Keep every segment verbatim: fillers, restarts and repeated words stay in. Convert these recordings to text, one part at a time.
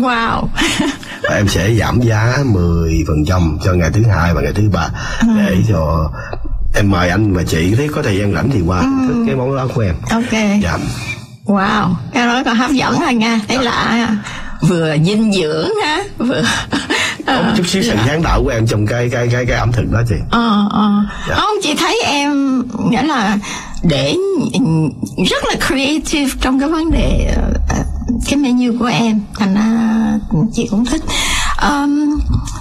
Wow. Và em sẽ giảm giá mười phần trăm cho ngày thứ hai và ngày thứ ba, ừ. để cho em mời anh và chị thấy có thời gian rảnh thì qua ừ. thưởng thức cái món đó của em. Ok. Dạ. Wow, cái đó còn hấp dẫn thôi nha. Thấy lạ, vừa dinh dưỡng ha, vừa có một chút xíu sự sáng tạo của em trong cái cái cái cái ẩm thực đó chị. Ờ ờ. Dạ. Không, chị thấy em nghĩa là để rất là creative trong cái vấn đề uh, cái menu của em, thành ra chị cũng thích. Um,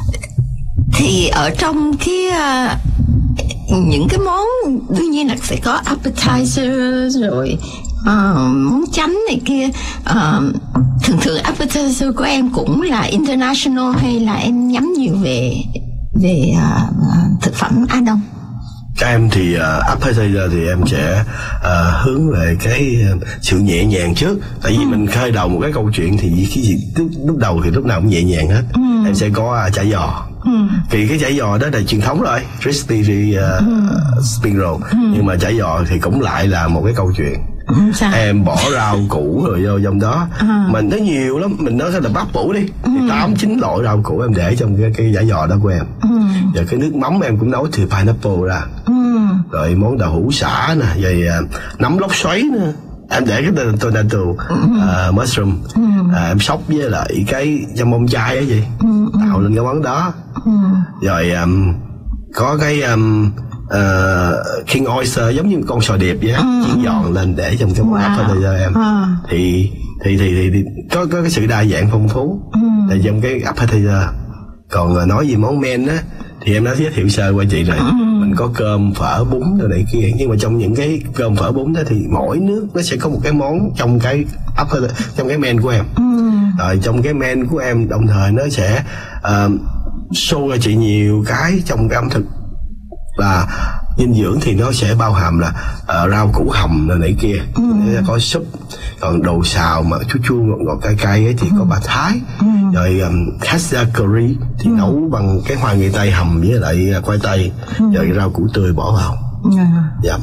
thì ở trong cái uh, những cái món đương nhiên là sẽ có appetizer rồi uh, món chánh này kia. Uh, thường thường appetizer của em cũng là international hay là em nhắm nhiều về về uh, thực phẩm Á Đông? Các em thì uh, appetizer thì em sẽ uh, hướng về cái uh, sự nhẹ nhàng trước. Tại vì ừ. mình khơi đầu một cái câu chuyện thì cái gì lúc, lúc đầu thì lúc nào cũng nhẹ nhàng hết. ừ. Em sẽ có uh, chả giò. ừ. Vì cái chả giò đó là truyền thống rồi, crispy uh, ừ. spring roll. ừ. Nhưng mà chả giò thì cũng lại là một cái câu chuyện. Sao? Em bỏ rau củ rồi vô trong đó. à. Mình nó nhiều lắm, mình nói là bắp bủ đi ừ. thì tám chín loại rau củ em để trong cái, cái chả giò đó của em. ừ. Và cái nước mắm em cũng nấu từ pineapple ra. ừ. Rồi món đậu hũ xả nè, rồi uh, nấm lốc xoáy nữa em để cái tên tomato ừ. uh, mushroom. ừ. uh, em xóc với lại cái dăm bông chai á gì ừ. tạo lên cái món đó. ừ. Rồi um, có cái um, Uh, King Oyster giống như con sò điệp vậy á, ừ. chiên giòn lên để trong cái món wow. appetizer em. à. thì, thì thì thì thì có có cái sự đa dạng phong phú ừ. là trong cái appetizer. Còn uh, nói về món main á thì em đã giới thiệu sơ qua chị rồi. ừ. Mình có cơm phở bún rồi này kia, nhưng mà trong những cái cơm phở bún đó thì mỗi nước nó sẽ có một cái món trong cái appetizer, trong cái main của em. ừ. Rồi trong cái main của em đồng thời nó sẽ uh, show cho chị nhiều cái trong cái ẩm thực. Là dinh dưỡng thì nó sẽ bao hàm là uh, rau củ hầm này, này kia. ừ. Có súp, còn đồ xào mà chua chua ngọt ngọt cay cay ấy thì ừ. có bà Thái. ừ. Rồi um, Khasa curry thì ừ. nấu bằng cái hoa nghệ tây hầm với lại khoai tây. ừ. Rồi rau củ tươi bỏ vào. ừ. Dạ.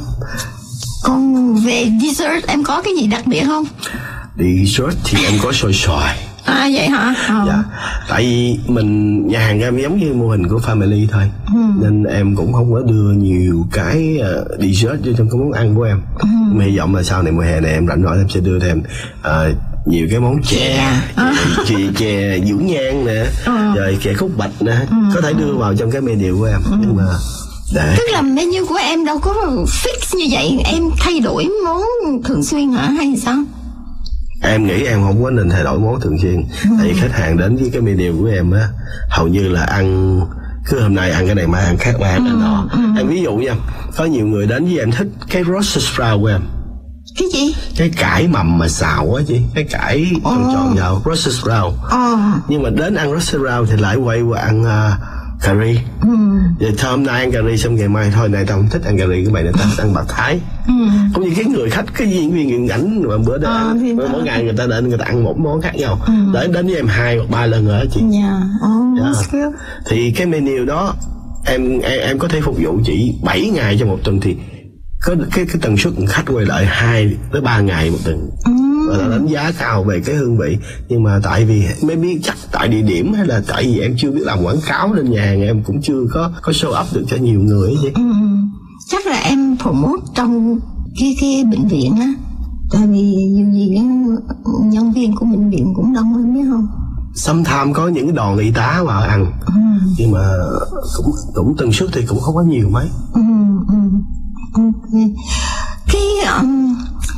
Còn về dessert em có cái gì đặc biệt không? Dessert thì em có xôi xoài. À vậy hả? À. Dạ. Tại vì mình nhà hàng em giống như mô hình của family thôi. ừ. Nên em cũng không có đưa nhiều cái uh, dessert vô trong cái món ăn của em. ừ. Mà hy vọng là sau này mùa hè này em rảnh rỗi em sẽ đưa thêm uh, nhiều cái món chè, à. chè, chè dưỡng nhan nè, à. rồi chè khúc bạch nè, ừ. có thể đưa vào trong cái menu của em. ừ. Nhưng mà để... tức là menu của em đâu có fix như vậy, em thay đổi món thường xuyên hả hay sao? Em nghĩ em không có nên thay đổi món thường xuyên. ừ. Tại vì khách hàng đến với cái menu của em á, hầu như là ăn cứ hôm nay ăn cái này mai ăn khác, mai ăn cái nọ. ừ. Em ví dụ nha, có nhiều người đến với em thích cái Brussels sprout của em. Cái gì? Cái cải mầm mà xào á chị, cái cải tròn oh. tròn vào Brussels sprout. oh. Nhưng mà đến ăn Brussels sprout thì lại quay qua ăn uh, cà ri. ừ. Vậy thôi hôm nay ăn cà ri xong ngày mai thôi này tao không thích ăn cà ri của mày, người ta thích ăn bạc Thái. ừ. Cũng như cái người khách, cái diễn viên điện ảnh mà bữa đó à, mỗi ngày người ta đến người ta ăn một món khác nhau. ừ. Để đến với em hai hoặc ba lần rồi đó chị. yeah. oh, yeah. Thì cái menu đó em, em em có thể phục vụ chị bảy ngày trong một tuần, thì có cái cái tần suất khách quay lại hai tới ba ngày một tuần. ừ. Và là đánh giá cao về cái hương vị. Nhưng mà tại vì mới biết chắc tại địa điểm hay là tại vì em chưa biết làm quảng cáo nên nhà hàng em cũng chưa có có show up được cho nhiều người ấy chứ. ừ. Chắc là em promote trong cái cái bệnh viện á, tại vì dù gì nhân viên của bệnh viện cũng đông em biết không. Sometimes có những đoàn y tá vào ăn. ừ. Nhưng mà cũng cũng tần suất thì cũng không có nhiều mấy. ừ. Ừ. Okay. Cái um,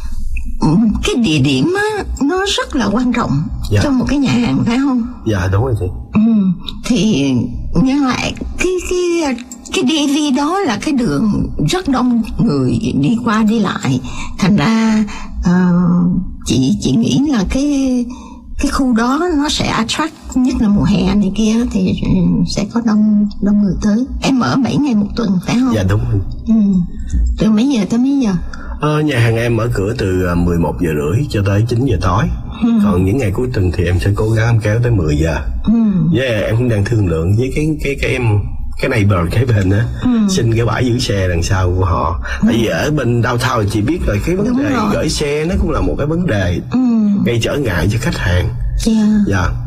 cái địa điểm á nó rất là quan trọng. dạ. Trong một cái nhà hàng phải không? Dạ đúng rồi chị. ừ. Thì nhân lại cái cái cái đê vê đó là cái đường rất đông người đi qua đi lại, thành ra uh, chị chị nghĩ là cái cái khu đó nó sẽ attract, nhất là mùa hè này kia thì sẽ có đông đông người tới. Em mở bảy ngày một tuần phải không? Dạ đúng rồi. ừ. Từ mấy giờ tới mấy giờ? Ờ, nhà hàng em mở cửa từ mười một giờ rưỡi cho tới chín giờ tối. ừ. Còn những ngày cuối tuần thì em sẽ cố gắng kéo tới mười giờ. ừ. Yeah, em cũng đang thương lượng với cái cái cái em cái neighbor kế bên á, ừ. xin cái bãi giữ xe đằng sau của họ. ừ. Tại vì ở bên downtown chị biết rồi, cái vấn Đúng đề rồi. gửi xe nó cũng là một cái vấn đề ừ. gây trở ngại cho khách hàng. Dạ. Dạ.